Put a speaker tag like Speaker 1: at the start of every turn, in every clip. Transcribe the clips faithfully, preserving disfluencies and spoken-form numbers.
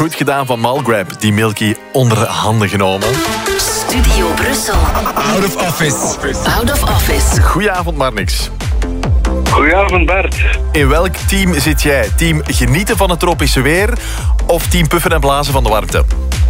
Speaker 1: Goed gedaan van Malgrab, die Milky onder handen genomen.
Speaker 2: Studio Brussel.
Speaker 3: Out of office.
Speaker 2: Out of office.
Speaker 1: Goedenavond, Marnix.
Speaker 4: Goedenavond, Bert.
Speaker 1: In welk team zit jij? Team genieten van het tropische weer of team puffen en blazen van de warmte?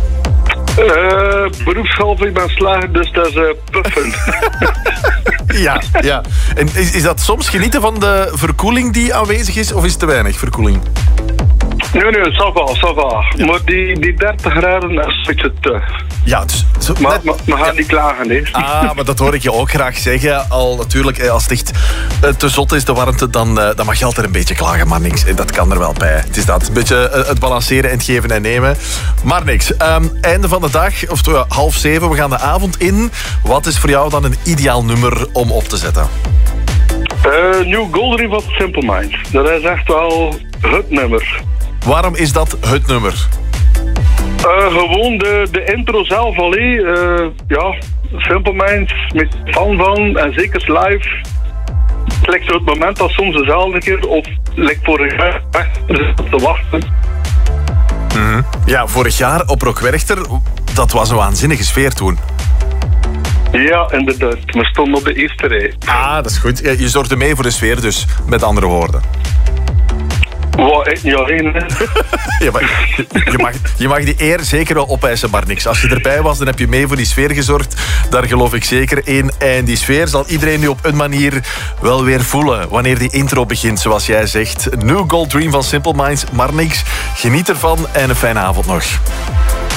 Speaker 4: Uh, beroepshalf, ik ben slager, dus dat is uh, puffen.
Speaker 1: Ja, ja. En is, is dat soms genieten van de verkoeling die aanwezig is, of is het te weinig verkoeling?
Speaker 4: Nee, nee, ça va, ça va. Ja. Maar die, die dertig graden, dat is een beetje te.
Speaker 1: Ja, dus... Zo,
Speaker 4: maar,
Speaker 1: net,
Speaker 4: maar, maar ga ja. niet klagen, hè.
Speaker 1: Ah, maar dat hoor ik je ook graag zeggen. Al natuurlijk, als het echt te zot is, de warmte, dan, dan mag je altijd een beetje klagen, maar niks. Dat kan er wel bij. Het is dat. Een beetje het balanceren en het geven en nemen. Maar niks. Um, einde van de dag, of uh, half zeven, we gaan de avond in. Wat is voor jou dan een ideaal nummer om op te zetten?
Speaker 4: Uh, New Gold Dream van Simple Minds. Dat is echt wel het nummer.
Speaker 1: Waarom is dat het nummer?
Speaker 4: Uh, gewoon de, de intro zelf al. Uh, ja, Simple Minds, met fan van en zeker live. Het lijkt zo het moment dat soms dezelfde keer of lijkt vorig jaar te wachten.
Speaker 1: Mm-hmm. Ja, vorig jaar op Rock Werchter, dat was een waanzinnige sfeer toen.
Speaker 4: Ja, inderdaad. We stonden op de eerste rij.
Speaker 1: Ah, dat is goed. Je zorgde mee voor de sfeer dus, met andere woorden.
Speaker 4: Wat, ik niet alleen, hè.
Speaker 1: Ja, maar je, mag, je mag die eer zeker wel opeisen, maar niks. Als je erbij was, dan heb je mee voor die sfeer gezorgd. Daar geloof ik zeker in. En die sfeer zal iedereen nu op een manier wel weer voelen wanneer die intro begint, zoals jij zegt. New Gold Dream van Simple Minds, maar niks. Geniet ervan en een fijne avond nog.